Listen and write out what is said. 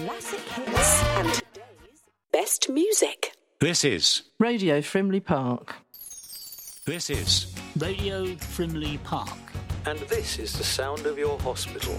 Classic hits and today's best music. This is Radio Frimley Park. This is Radio Frimley Park. And this is the sound of your hospital.